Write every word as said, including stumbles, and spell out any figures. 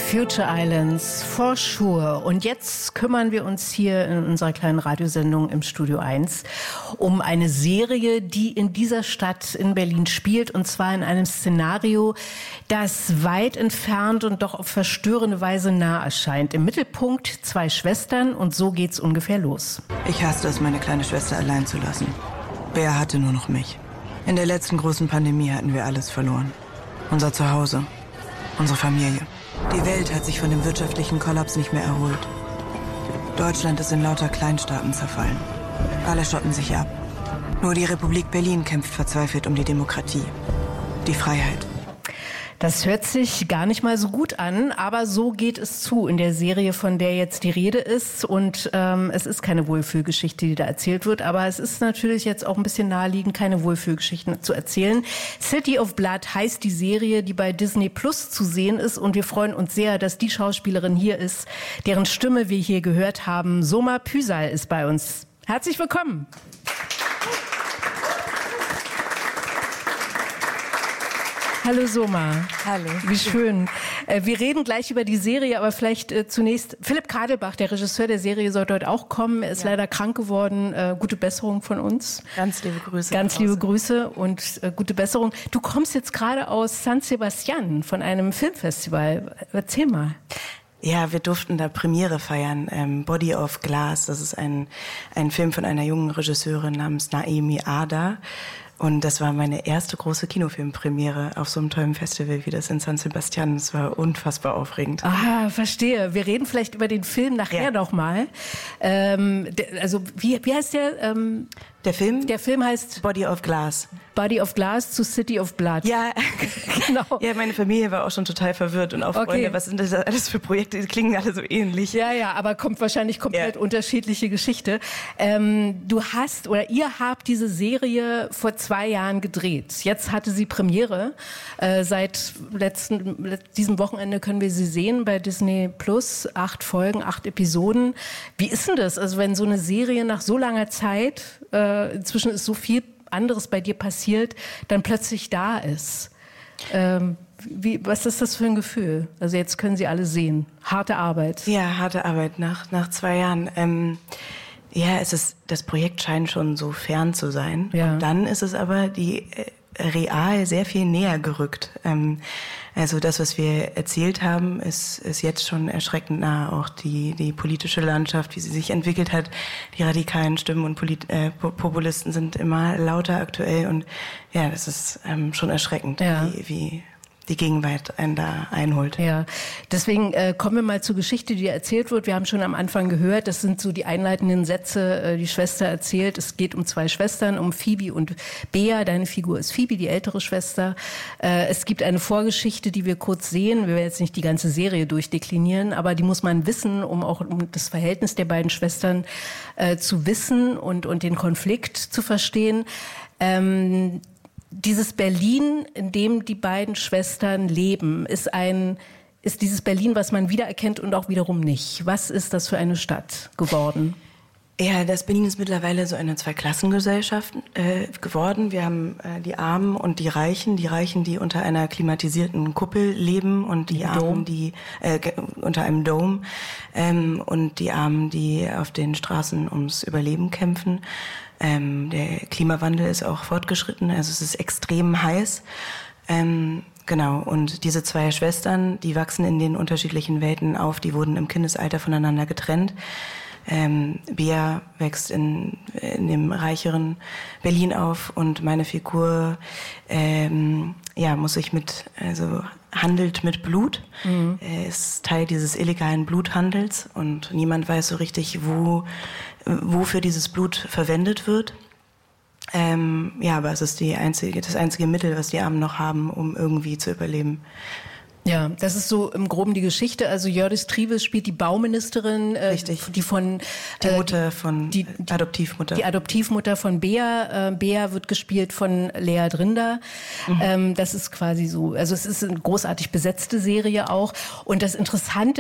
Future Islands, for sure. Und jetzt kümmern wir uns hier in unserer kleinen Radiosendung im Studio eins um eine Serie, die in dieser Stadt in Berlin spielt. Und zwar in einem Szenario, das weit entfernt und doch auf verstörende Weise nah erscheint. Im Mittelpunkt zwei Schwestern und so geht's ungefähr los. Ich hasste es, meine kleine Schwester allein zu lassen. Bea hatte nur noch mich. In der letzten großen Pandemie hatten wir alles verloren. Unser Zuhause, unsere Familie. Die Welt hat sich von dem wirtschaftlichen Kollaps nicht mehr erholt. Deutschland ist in lauter Kleinstaaten zerfallen. Alle schotten sich ab. Nur die Republik Berlin kämpft verzweifelt um die Demokratie, die Freiheit. Das hört sich gar nicht mal so gut an, aber so geht es zu in der Serie, von der jetzt die Rede ist. Und ähm, es ist keine Wohlfühlgeschichte, die da erzählt wird, aber es ist natürlich jetzt auch ein bisschen naheliegend, keine Wohlfühlgeschichten zu erzählen. City of Blood heißt die Serie, die bei Disney Plus zu sehen ist. Und wir freuen uns sehr, dass die Schauspielerin hier ist, deren Stimme wir hier gehört haben. Soma Püsal ist bei uns. Herzlich willkommen. Hallo Soma. Hallo. Wie schön. Wir reden gleich über die Serie, aber vielleicht zunächst Philipp Kadelbach, der Regisseur der Serie, sollte heute auch kommen. Er ist ja leider krank geworden. Gute Besserung von uns. Ganz liebe Grüße. Ganz liebe Grüße und gute Besserung. Du kommst jetzt gerade aus San Sebastian von einem Filmfestival. Erzähl mal. Ja, wir durften da Premiere feiern, ähm, Body of Glass. Das ist ein, ein Film von einer jungen Regisseurin namens Naemi Ada. Und das war meine erste große Kinofilmpremiere auf so einem tollen Festival wie das in San Sebastian. Es war unfassbar aufregend. Ah, verstehe. Wir reden vielleicht über den Film nachher ja. noch mal. Ähm, der, also wie, wie heißt der? Ähm, der Film? Der Film heißt Body of Glass. Body of Glass zu City of Blood. Ja, genau. Ja, meine Familie war auch schon total verwirrt und auch okay. Freunde, was sind das alles für Projekte? Die klingen alle so ähnlich. Ja, ja, aber kommt wahrscheinlich komplett ja. unterschiedliche Geschichte. Ähm, du hast oder ihr habt diese Serie vor zwei Jahren gedreht. Jetzt hatte sie Premiere. Äh, seit letzten, diesem Wochenende können wir sie sehen bei Disney Plus. Acht Folgen, acht Episoden. Wie ist denn das? Also wenn so eine Serie nach so langer Zeit, äh, inzwischen ist so viel anderes bei dir passiert, dann plötzlich da ist. Ähm, wie, was ist das für ein Gefühl? Also jetzt können Sie alle sehen. Harte Arbeit. Ja, harte Arbeit nach, nach zwei Jahren. Ähm, ja, es ist, das Projekt scheint schon so fern zu sein. Ja. Und dann ist es aber die äh, real sehr viel näher gerückt. Ähm, also das, was wir erzählt haben, ist, ist jetzt schon erschreckend nah. Auch die, die politische Landschaft, wie sie sich entwickelt hat. Die radikalen Stimmen und Polit- äh, Populisten sind immer lauter aktuell. Und ja, das ist ähm, schon erschreckend, ja. wie, wie die Gegenwart einen da einholt. Ja, deswegen äh, kommen wir mal zur Geschichte, die erzählt wird. Wir haben schon am Anfang gehört, das sind so die einleitenden Sätze, äh, die Schwester erzählt. Es geht um zwei Schwestern, um Phoebe und Bea. Deine Figur ist Phoebe, die ältere Schwester. Äh, es gibt eine Vorgeschichte, die wir kurz sehen. Wir werden jetzt nicht die ganze Serie durchdeklinieren, aber die muss man wissen, um auch um das Verhältnis der beiden Schwestern äh, zu wissen und, und den Konflikt zu verstehen. Ähm, Dieses Berlin, in dem die beiden Schwestern leben, ist ein, ist dieses Berlin, was man wiedererkennt und auch wiederum nicht. Was ist das für eine Stadt geworden? Ja, das Berlin ist mittlerweile so eine Zweiklassengesellschaft äh, geworden. Wir haben äh, die Armen und die Reichen. Die Reichen, die unter einer klimatisierten Kuppel leben und die Armen, die äh, unter einem Dom ähm, und die Armen, die auf den Straßen ums Überleben kämpfen. Ähm, der Klimawandel ist auch fortgeschritten, also es ist extrem heiß. Ähm, genau, und diese zwei Schwestern, die wachsen in den unterschiedlichen Welten auf, die wurden im Kindesalter voneinander getrennt. Ähm, Bea wächst in, in dem reicheren Berlin auf und meine Figur ähm, ja, muss sich mit, also handelt mit Blut. Mhm. Er ist Teil dieses illegalen Bluthandels und niemand weiß so richtig, wo, wofür dieses Blut verwendet wird. Ähm, ja, aber es ist die einzige, das einzige Mittel, was die Armen noch haben, um irgendwie zu überleben. Ja, das ist so im Groben die Geschichte. Also Jördis Triebes spielt die Bauministerin, äh, Richtig. die von die Mutter von die, die Adoptivmutter. Die Adoptivmutter von Bea. Äh, Bea wird gespielt von Lea Drinder. Mhm. Ähm, das ist quasi so. Also es ist eine großartig besetzte Serie auch. Und das Interessante